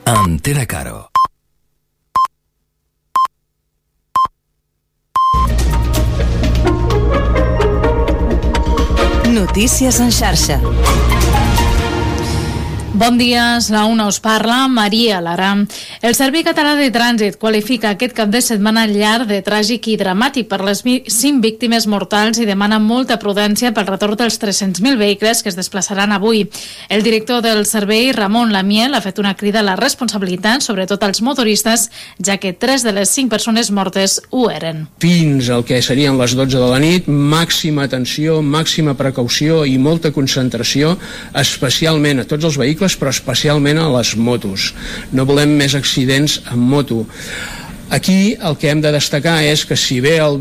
Antena Caro. Notícies en xarxa. Bon dia, la una us parla, Maria Lara. El Servei Català de Trànsit qualifica aquest cap de setmana llarg de tràgic i dramàtic per les 5 víctimes mortals i demana molta prudència pel retorn dels 300.000 vehicles que es desplaçaran avui. El director del servei, Ramon Lamiel, ha fet una crida a la responsabilitat, sobretot als motoristes, ja que 3 de les 5 persones mortes ho eren. Fins al que serien les 12 de la nit, màxima atenció, màxima precaució i molta concentració, especialment a tots els vehicles, però especialment a les motos. No volem més accidents amb moto. Aquí el que hem de destacar és que si bé el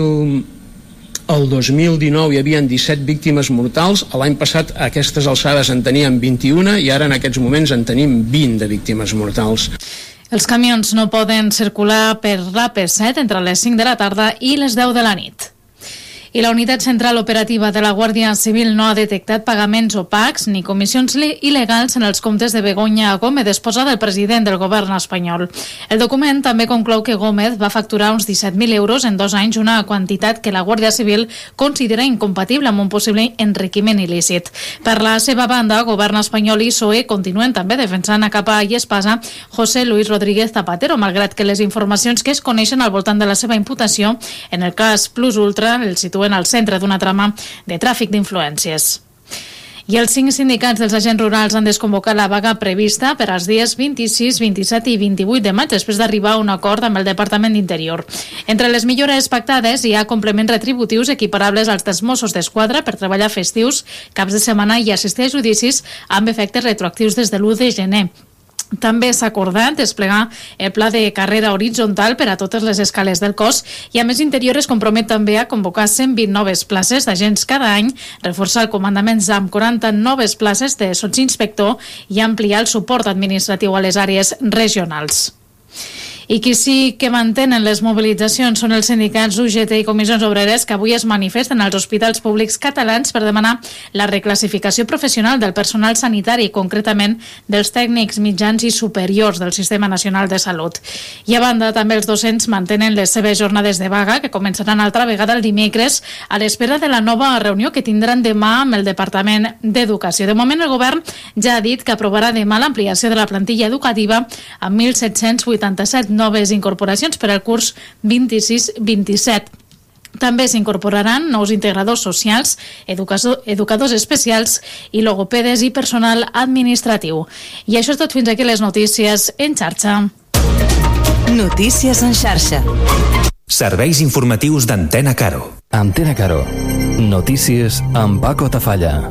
2019 hi havia 17 víctimes mortals, l'any passat a aquestes alçades en teníem 21 i ara en aquests moments en tenim 20 de víctimes mortals. Els camions no poden circular per l'AP7 entre les 5 de la tarda i les 10 de la nit. I la Unitat Central Operativa de la Guàrdia Civil no ha detectat pagaments opacs ni comissions il·legals en els comptes de Begoña Gómez, esposa del president del govern espanyol. El document també conclou que Gómez va facturar uns 17.000 euros en 2 anys, una quantitat que la Guàrdia Civil considera incompatible amb un possible enriquiment il·lícit. Per la seva banda, govern espanyol i PSOE continuen també defensant a capa i espasa José Luis Rodríguez Zapatero, malgrat que les informacions que es coneixen al voltant de la seva imputació en el cas Plus Ultra el situen al centre d'una trama de tràfic d'influències. I els 5 sindicats dels agents rurals han desconvocat la vaga prevista per als dies 26, 27 i 28 de maig, després d'arribar a un acord amb el Departament d'Interior. Entre les millores pactades hi ha complements retributius equiparables als dels Mossos d'Esquadra per treballar festius, caps de setmana i assistir a judicis amb efectes retroactius des de l'1 de gener. També s'ha acordat desplegar el pla de carrera horitzontal per a totes les escales del cos i a més Interior es compromet també a convocar 120 noves places d'agents cada any, reforçar el comandament amb 40 noves places de sotsinspector i ampliar el suport administratiu a les àrees regionals. I qui sí que mantenen les mobilitzacions són els sindicats UGT i Comissions Obreres que avui es manifesten als hospitals públics catalans per demanar la reclassificació professional del personal sanitari, concretament dels tècnics mitjans i superiors del Sistema Nacional de Salut. I a banda, també els docents mantenen les seves jornades de vaga, que començaran altra vegada el dimecres, a l'espera de la nova reunió que tindran demà amb el Departament d'Educació. De moment, el govern ja ha dit que aprovarà demà l'ampliació de la plantilla educativa amb 1.787 noves incorporacions per al curs 26-27. També s'incorporaran nous integradors socials, educadors especials i logopedes i personal administratiu. I això és tot fins aquí les notícies en xarxa. Notícies en xarxa. Serveis informatius d'Antena Caro. Antena Caro. Notícies amb Paco Tafalla.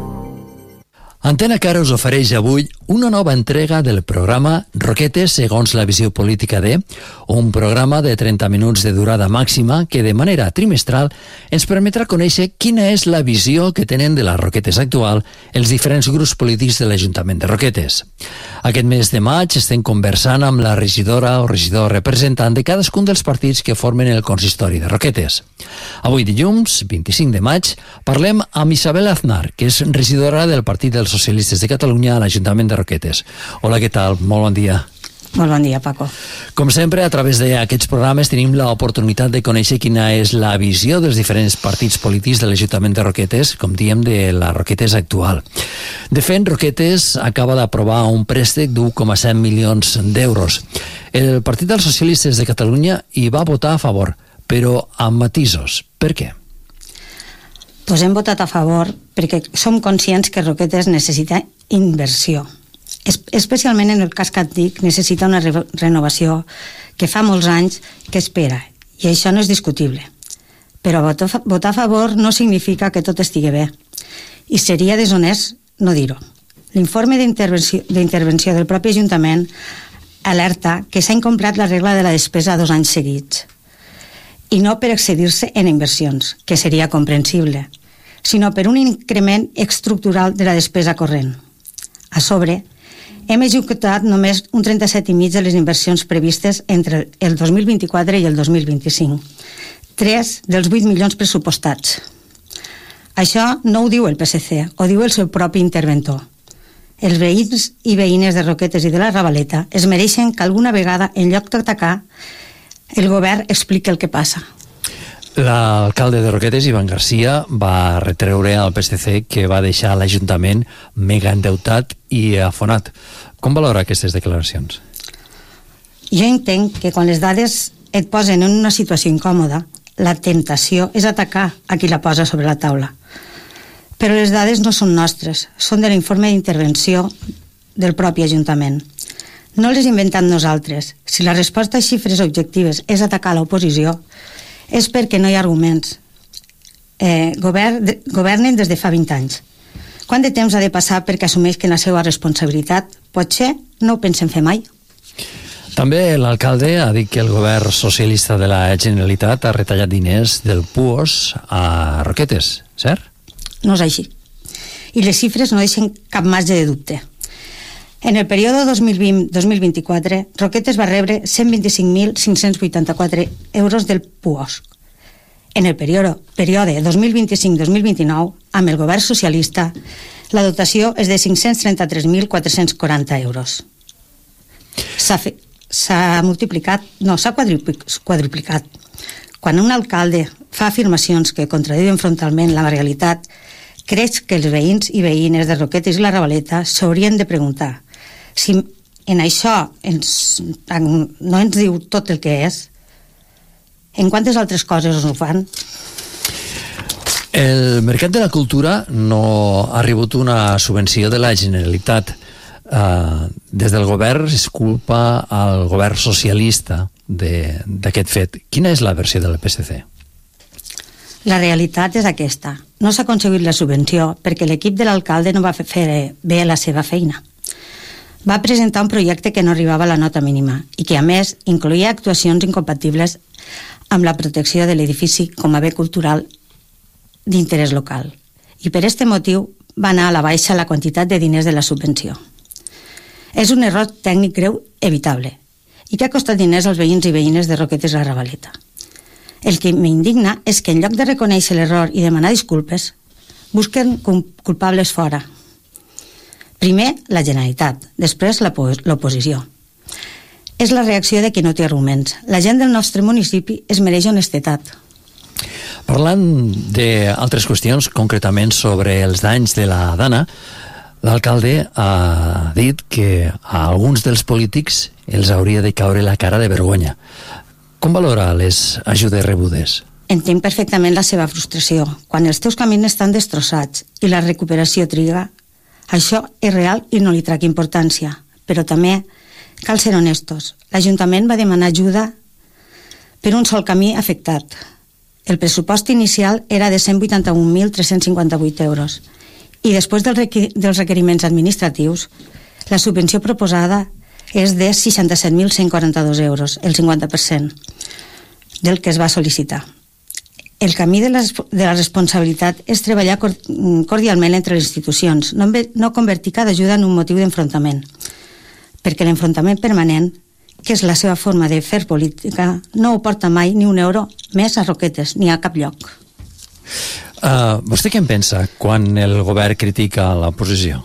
Antena Caro us ofereix avui una nova entrega del programa Roquetes segons la visió política de, un programa de 30 minuts de durada màxima que de manera trimestral ens permetrà conèixer quina és la visió que tenen de les Roquetes actual els diferents grups polítics de l'Ajuntament de Roquetes. Aquest mes de maig estem conversant amb la regidora o regidor representant de cadascun dels partits que formen el consistori de Roquetes. Avui dilluns, 25 de maig, parlem amb Isabel Aznar, que és regidora del Partit dels Socialistes de Catalunya a l'Ajuntament de Roquetes. Hola, què tal? Molt bon dia. Molt bon dia, Paco. Com sempre, a través d'aquests programes tenim l'oportunitat de conèixer quina és la visió dels diferents partits polítics de l'Ajuntament de Roquetes, com diem, de la Roquetes actual. De fet, Roquetes acaba d'aprovar un préstec d'1,7 milions d'euros. El Partit dels Socialistes de Catalunya hi va votar a favor, però amb matisos. Per què? Pues hem votat a favor perquè som conscients que Roquetes necessita inversió. Especialment en el cas que et dic, necessita una renovació que fa molts anys que espera, i això no és discutible. Però votar a favor no significa que tot estigui bé, i seria deshonest no dir-ho. L'informe d'intervenció del propi Ajuntament alerta que s'ha incomplert la regla de la despesa 2 anys seguits, i no per excedir-se en inversions, que seria comprensible, sinó per un increment estructural de la despesa corrent. A sobre, hem executat només un 37,5% de les inversions previstes entre el 2024 i el 2025, 3 dels 8 milions pressupostats. Això no ho diu el PSC, ho diu el seu propi interventor. Els veïns i veïnes de Roquetes i de la Ravaleta es mereixen que alguna vegada, en lloc d'atacar, el govern expliqui el que passa. L'alcalde de Roquetes, Ivan Garcia, va retreure al PSC que va deixar l'Ajuntament mega endeutat i afonat. Com valora aquestes declaracions? Jo entenc que quan les dades et posen en una situació incòmoda, la tentació és atacar a qui la posa sobre la taula. Però les dades no són nostres, són de l'informe d'intervenció del propi Ajuntament. No les inventem nosaltres. Si la resposta a xifres objectives és atacar l'oposició, és perquè no hi ha arguments. Governen des de fa 20 anys. Quant de temps ha de passar perquè assumeixin la seva responsabilitat? Potser no ho pensen fer mai. També l'alcalde ha dit que el govern socialista de la Generalitat ha retallat diners del PUOS a Roquetes, cert? No és així. I les xifres no deixen cap marge de dubte. En el període 2020-2024, Roquetes va rebre 125.584 euros del PUOS. En el període 2025-2029, amb el govern socialista, la dotació és de 533.440 euros. S'ha multiplicat, no, s'ha quadruplicat. Quan un alcalde fa afirmacions que contradiuen frontalment la realitat, crec que els veïns i veïnes de Roquetes i la Ravaleta s'haurien de preguntar si en això no ens diu tot el que és, en quantes altres coses ho fan? El mercat de la cultura no ha rebut una subvenció de la Generalitat. Des del govern es culpa al govern socialista d'aquest fet. Quina és la versió del PSC? La realitat és aquesta. No s'ha aconseguit la subvenció perquè l'equip de l'alcalde no va fer bé la seva feina. Va presentar un projecte que no arribava a la nota mínima i que, a més, incloïa actuacions incompatibles amb la protecció de l'edifici com a bé cultural d'interès local. I per aquest motiu va anar a la baixa la quantitat de diners de la subvenció. És un error tècnic greu evitable i que ha costat diners als veïns i veïnes de Roquetes i la Ravaleta. El que m'indigna és que en lloc de reconèixer l'error i demanar disculpes, busquen culpables fora. Primer, la Generalitat, després l'oposició. És la reacció de qui no té arguments. La gent del nostre municipi es mereix honestedat. Parlant d'altres qüestions, concretament sobre els danys de la Dana, l'alcalde ha dit que a alguns dels polítics els hauria de caure la cara de vergonya. Com valora les ajudes rebudes? Entenc perfectament la seva frustració. Quan els teus camins estan destrossats i la recuperació triga, això és real i no li trec importància. Però també cal ser honestos. L'Ajuntament va demanar ajuda per un sol camí afectat. El pressupost inicial era de 181.358 euros i després dels requeriments administratius, la subvenció proposada és de 67.142 euros, el 50% del que es va sol·licitar. El camí de la responsabilitat és treballar cordialment entre les institucions, no convertir cada ajuda en un motiu d'enfrontament, perquè l'enfrontament permanent, que és la seva forma de fer política, no ho porta mai ni un euro més a Roquetes, ni a cap lloc. Vostè què en pensa quan el govern critica l'oposició?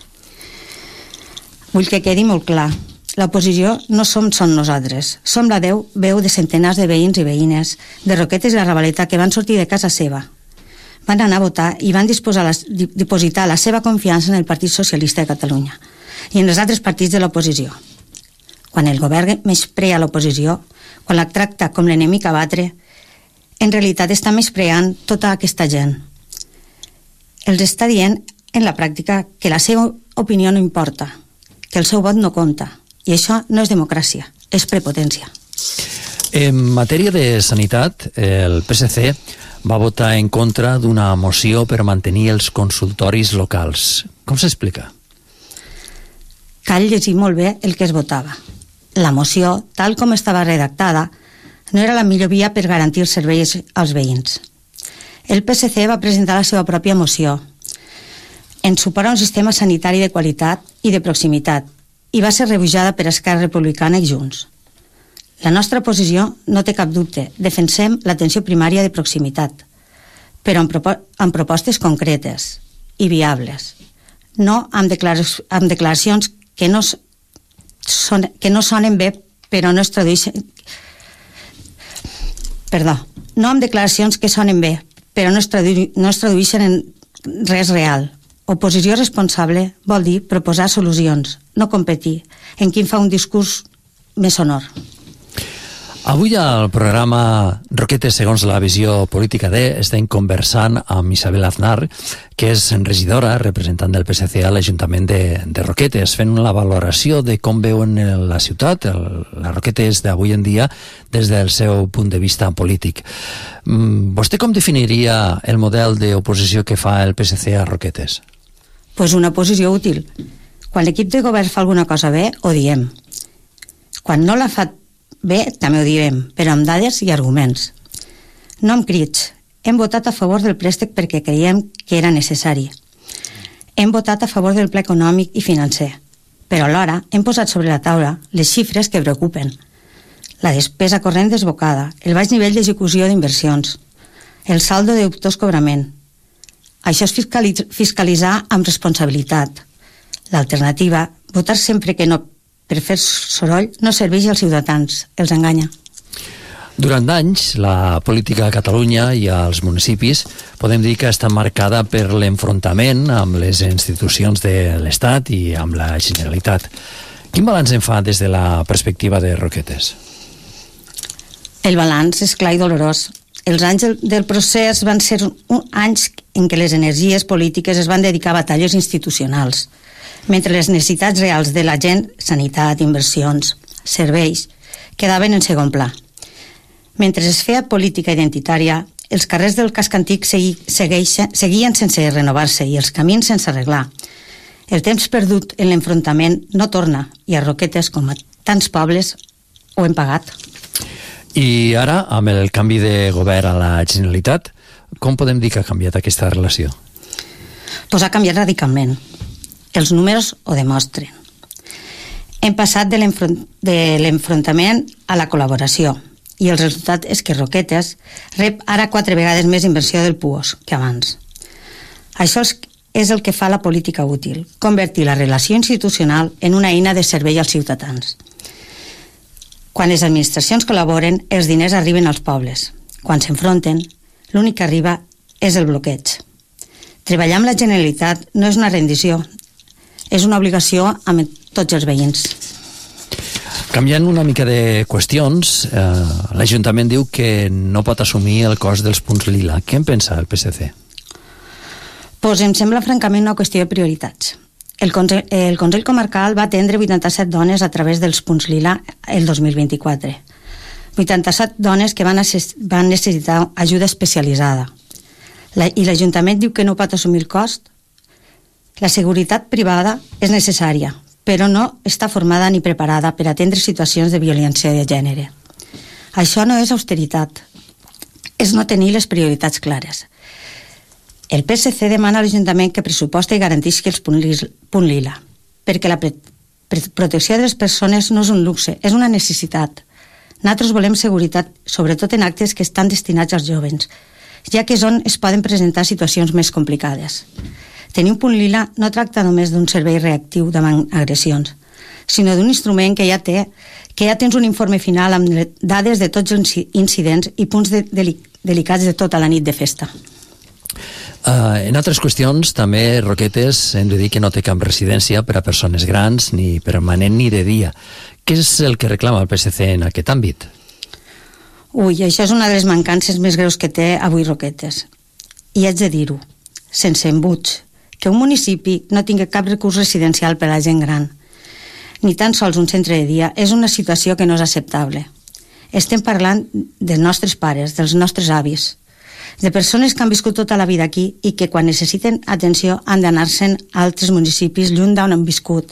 Vull que quedi molt clar. L'oposició no som nosaltres. Som la veu de centenars de veïns i veïnes de Roquetes i la Ravaleta que van sortir de casa seva. Van anar a votar i van dipositar la seva confiança en el Partit Socialista de Catalunya i en els altres partits de l'oposició. Quan el govern menysprea l'oposició, quan la tracta com l'enemic a batre, en realitat està menyspreant tota aquesta gent. Els està dient en la pràctica que la seva opinió no importa, que el seu vot no compta. I això no és democràcia, és prepotència. En matèria de sanitat, el PSC va votar en contra d'una moció per mantenir els consultoris locals. Com s'explica? Cal llegir molt bé el que es votava. La moció, tal com estava redactada, no era la millor via per garantir els serveis als veïns. El PSC va presentar la seva pròpia moció en suport a un sistema sanitari de qualitat i de proximitat i va ser rebutjada per Esquerra Republicana i Junts. La nostra posició no té cap dubte. Defensem l'atenció primària de proximitat, però amb propostes concretes i viables. no amb declaracions que no sonen bé, però no es tradueixen... Perdó, no amb declaracions que sonen bé, però no es tradueixen en res real. Oposició responsable vol dir proposar solucions, no competir en qui fa un discurs més sonor. Avui al programa Roquetes segons la visió política D estem conversant amb Isabel Aznar, que és regidora, representant del PSC a l'Ajuntament de Roquetes, fent la valoració de com veuen la ciutat, la Roquetes d'avui en dia, des del seu punt de vista polític. Vostè com definiria el model d'oposició que fa el PSC a Roquetes? Pues una oposició útil. Quan l'equip de govern fa alguna cosa bé, ho diem. Quan no la fa bé, també ho direm, però amb dades i arguments. No amb crits. Hem votat a favor del préstec perquè creiem que era necessari. Hem votat a favor del pla econòmic i financer, però alhora hem posat sobre la taula les xifres que preocupen. La despesa corrent desbocada, el baix nivell d'execució d'inversions, el saldo de dubtós cobrament. Això és fiscalitzar amb responsabilitat. L'alternativa, votar sempre que no per fer soroll, no serveix als ciutadans, els enganya. Durant anys, la política a Catalunya i als municipis podem dir que està marcada per l'enfrontament amb les institucions de l'Estat i amb la Generalitat. Quin balanç en fa des de la perspectiva de Roquetes? El balanç és clar i dolorós. Els anys del procés van ser anys en què les energies polítiques es van dedicar a batalles institucionals, mentre les necessitats reals de la gent, sanitat, inversions, serveis, quedaven en segon pla. Mentre es feia política identitària, els carrers del casc antic seguien sense renovar-se i els camins sense arreglar. El temps perdut en l'enfrontament no torna, i a Roquetes, com a tants pobles, ho hem pagat. I ara, amb el canvi de govern a la Generalitat, com podem dir que ha canviat aquesta relació? Pues ha canviat radicalment. Els números ho demostren. Hem passat de l'enfrontament a la col·laboració i el resultat és que Roquetes rep ara 4 vegades més inversió del PUOS que abans. Això és el que fa la política útil, convertir la relació institucional en una eina de servei als ciutadans. Quan les administracions col·laboren, els diners arriben als pobles. Quan s'enfronten, l'únic que arriba és el bloqueig. Treballar amb la Generalitat no és una rendició, és una obligació amb tots els veïns. Canviant una mica de qüestions, l'Ajuntament diu que no pot assumir el cost dels punts lila. Què en pensa el PSC? Pues em sembla francament una qüestió de prioritats. El Consell Comarcal va atendre 87 dones a través dels punts lila el 2024. 87 dones que van necessitar ajuda especialitzada. I l'Ajuntament diu que no pot assumir el cost. La seguretat privada és necessària, però no està formada ni preparada per atendre situacions de violència de gènere. Això no és austeritat, és no tenir les prioritats clares. El PSC demana a l'Ajuntament que pressuposta i garantisqui els punt lila, perquè la protecció de les persones no és un luxe, és una necessitat. Nosaltres volem seguretat, sobretot en actes que estan destinats als jóvens, ja que és on es poden presentar situacions més complicades. Tenir un punt lila no tracta només d'un servei reactiu davant agressions, sinó d'un instrument que ja tens un informe final amb dades de tots els incidents i punts delicats de tota la nit de festa. En altres qüestions, també Roquetes hem de dir que no té cap residència per a persones grans, ni permanent ni de dia. Què és el que reclama el PSC en aquest àmbit? Això és una de les mancances més greus que té avui Roquetes. I haig de dir-ho, sense embuts, que un municipi no tingui cap recurs residencial per a la gent gran, ni tan sols un centre de dia, és una situació que no és acceptable. Estem parlant dels nostres pares, dels nostres avis, de persones que han viscut tota la vida aquí i que quan necessiten atenció han d'anar-se'n a altres municipis lluny d'on han viscut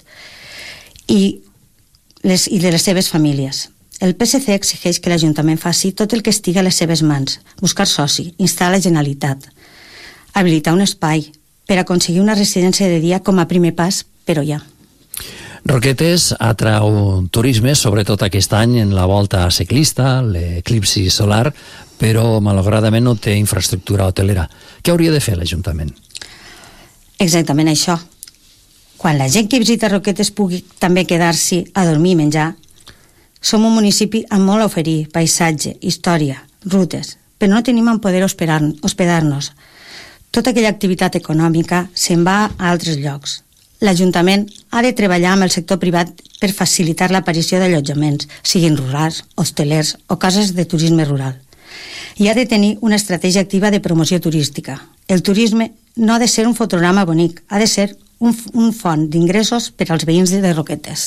i de les seves famílies. El PSC exigeix que l'Ajuntament faci tot el que estigui a les seves mans, buscar soci, instal·lar la Generalitat, habilitar un espai per aconseguir una residència de dia com a primer pas, però ja. Roquetes atrau turisme, sobretot aquest any en la volta ciclista, l'eclipsi solar, però malauradament no té infraestructura hotelera. Què hauria de fer l'Ajuntament? Exactament això. quan la gent que visita Roquetes pugui també quedar-s'hi a dormir i menjar. Som un municipi amb molt a oferir, paisatge, història, rutes, però no tenim en poder hospedar-nos. Tota aquella activitat econòmica se'n va a altres llocs. L'Ajuntament ha de treballar amb el sector privat per facilitar l'aparició d'allotjaments, siguin rurals, hostelers o cases de turisme rural. I ha de tenir una estratègia activa de promoció turística. El turisme no ha de ser un fotograma bonic, ha de ser un font d'ingressos per als veïns de Roquetes.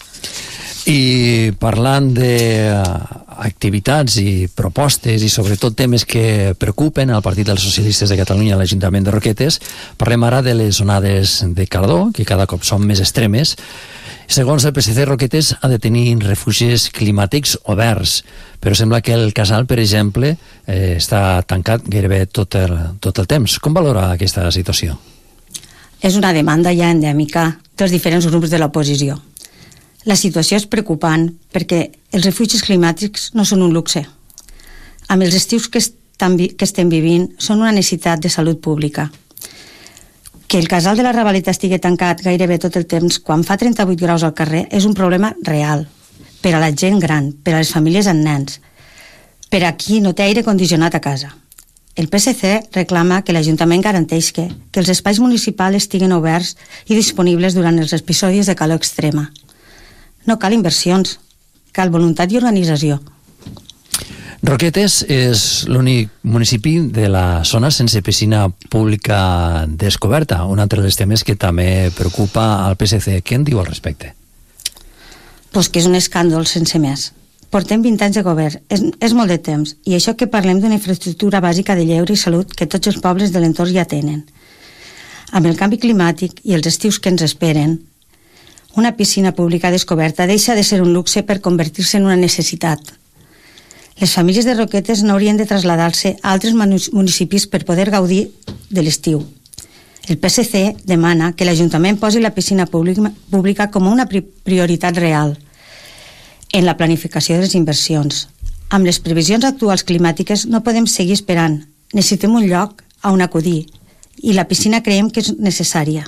I parlant d'activitats i propostes i sobretot temes que preocupen al Partit dels Socialistes de Catalunya a l'Ajuntament de Roquetes, parlem ara de les onades de calor, que cada cop són més extremes. Segons el PSC, Roquetes ha de tenir refugis climàtics oberts, però sembla que el Casal, per exemple, està tancat gairebé tot el temps. Com valora aquesta situació? És una demanda ja endèmica dels diferents grups de l'oposició. La situació és preocupant perquè els refugis climàtics no són un luxe. Amb els estius que estem vivint són una necessitat de salut pública. Que el Casal de la Ravaleta estigui tancat gairebé tot el temps quan fa 38 graus al carrer és un problema real per a la gent gran, per a les famílies amb nens, per a qui no té aire condicionat a casa. El PSC reclama que l'Ajuntament garanteix que els espais municipals estiguin oberts i disponibles durant els episodis de calor extrema. No cal inversions, cal voluntat i organització. Roquetes és l'únic municipi de la zona sense piscina pública descoberta, un altre dels temes que també preocupa al PSC. Què en diu al respecte? Pues que és un escàndol sense més. Portem 20 anys de govern, és molt de temps, i això que parlem d'una infraestructura bàsica de lleure i salut que tots els pobles de l'entorn ja tenen. Amb el canvi climàtic i els estius que ens esperen, una piscina pública descoberta deixa de ser un luxe per convertir-se en una necessitat. Les famílies de Roquetes no haurien de traslladar-se a altres municipis per poder gaudir de l'estiu. El PSC demana que l'Ajuntament posi la piscina pública com una prioritat real en la planificació de les inversions. Amb les previsions actuals climàtiques no podem seguir esperant. Necessitem un lloc on acudir i la piscina creiem que és necessària.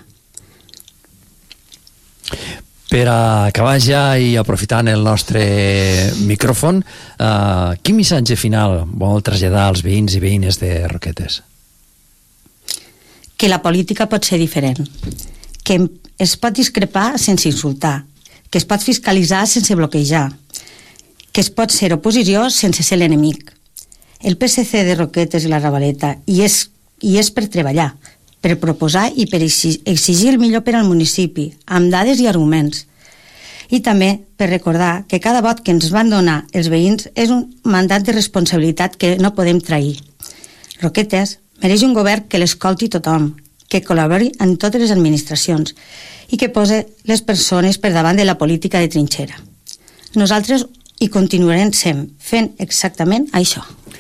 Per acabar ja i aprofitant el nostre micròfon, quin missatge final vol traslladar als veïns i veïnes de Roquetes? Que la política pot ser diferent, que es pot discrepar sense insultar, que es pot fiscalitzar sense bloquejar, que es pot ser oposició sense ser l'enemic. El PSC de Roquetes i la Ravaleta hi és per treballar, per proposar i per exigir el millor per al municipi, amb dades i arguments. I també per recordar que cada vot que ens van donar els veïns és un mandat de responsabilitat que no podem trair. Roquetes mereix un govern que l'escolti tothom, que col·labori en totes les administracions i que pose les persones per davant de la política de trinxera. Nosaltres hi continuarem fent exactament això.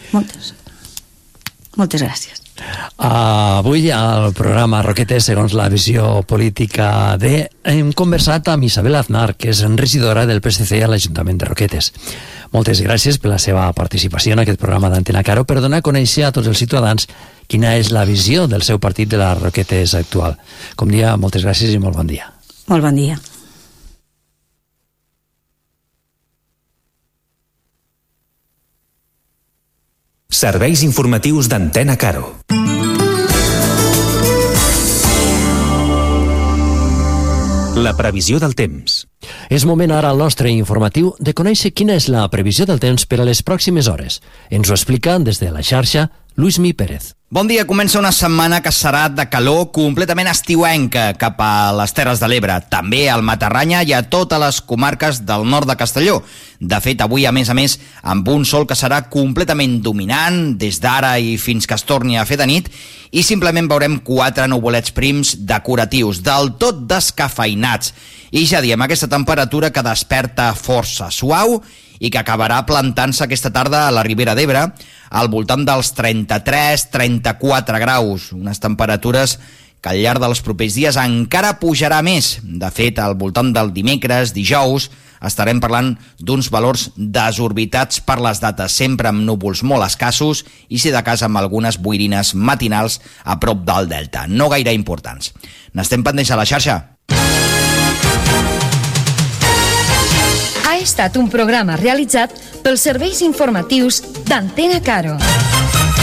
Moltes gràcies. Avui al programa Roquetes segons la visió política hem conversat amb Isabel Aznar, que és regidora del PSC a l'Ajuntament de Roquetes. Moltes gràcies per la seva participació en aquest programa d'Antena Caro per donar a conèixer a tots els ciutadans quina és la visió del seu partit de les Roquetes actual. Com dia, moltes gràcies i molt bon dia. Molt bon dia. Serveis informatius d'Antena Caro. La previsió del temps. És moment ara al nostre informatiu de conèixer quina és la previsió del temps per a les pròximes hores. Ens ho explica des de la xarxa Luismi Pérez. Bon dia, comença una setmana que serà de calor completament estiuenca cap a les Terres de l'Ebre, també al Matarranya i a totes les comarques del nord de Castelló. De fet, avui, a més, amb un sol que serà completament dominant des d'ara i fins que es torni a fer de nit, i simplement veurem 4 nuvolets prims decoratius, del tot descafeinats. I ja diem, aquesta temperatura que desperta força suau i que acabarà plantant-se aquesta tarda a la Ribera d'Ebre al voltant dels 33-34 graus, unes temperatures que al llarg dels propers dies encara pujarà més. De fet, al voltant del dimecres, dijous, estarem parlant d'uns valors desorbitats per les dates, sempre amb núvols molt escassos i, si de cas, amb algunes boirines matinals a prop del delta, no gaire importants. N'estem pendents a la xarxa. Ha estat un programa realitzat pels serveis informatius d'Antena Caro.